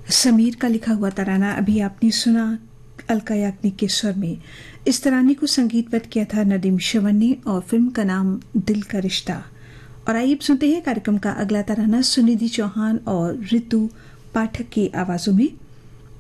समीर का लिखा हुआ तराना अभी आपने सुना अलका याग्निक के स्वर में। इस तराने को संगीतबद्ध किया था नदीम श्रवण ने और फिल्म का नाम दिल का रिश्ता। और आइए सुनते हैं कार्यक्रम का अगला तराना सुनिधि चौहान और ऋतु पाठक की आवाजों में।